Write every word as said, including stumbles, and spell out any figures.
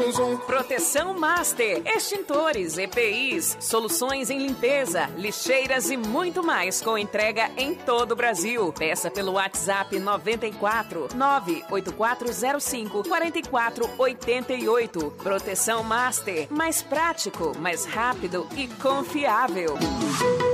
mais um. Proteção Master, extintores, E P Is, soluções em limpeza, lixeiras e muito mais com entrega em todo o Brasil. Peça pelo WhatsApp noventa e quatro, nove oito quatro zero cinco, quatro quatro oito oito. Proteção Master, mais prático, mais rápido e confiável.